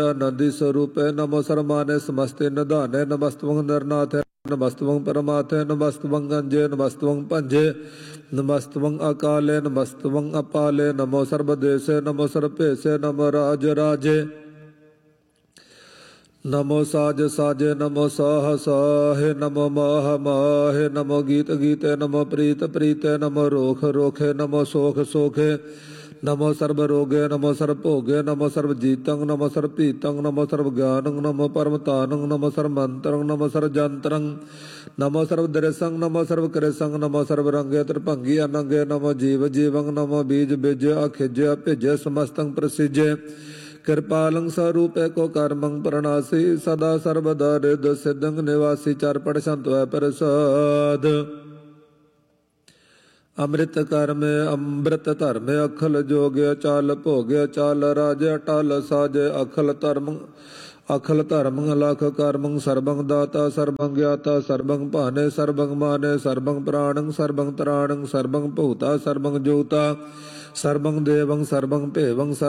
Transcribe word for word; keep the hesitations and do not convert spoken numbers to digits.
आनंदी स्वरूपे नमो सर्वमाने समस्ते निधाने नमस्तवं नरनाथे नमस्तवं परमाथे नमस्तवं गंजे नमस्तवं पंजे नमस्तवं अकाले नमस्तवं अपाले नमो सर्वदेशे नमो सर्वपेशे नमो राज राजे नमो साज साजे नमो साह साहे नमो माह माहे नमो गीत गीते नमो प्रीत प्रीते नमो रोख रोखे नमो सोख सोखे नमो सर्व रोगे नमो सर्व भोगे नमो सर्व जीतं नमो सर्व पीतं नमो सर्व ज्ञानं नमो परमतानं नमो सर्व मंत्रं नमो सर्व जंत्रं नमो सर्व दृसं नमो सर्व कृसं नमो सर्व रंगे त्रिभंगी अनंगे नमो जीव जीवं नमो बीज बीज अखिज अभिज समस्तं प्रसिज कृपालं स्वरूपे को कर्मं प्रणासी सदा सर्वदा रिद सिद्धं निवासी चार पढ़ संत प्रसाद अमृत कर्म अमृत धर्म अखल जोग चाल भोग चाल राज अटल साज अखल धर्म अखल धर्म लख कर्मं सर्वं दाता सर्वं ज्ञाता सर्वं भाने सर्वं माने सर्वं प्राणं सर्वं त्राणं सर्वं भूता सर्वं जोता सर्वं देवं सर्वं भेवं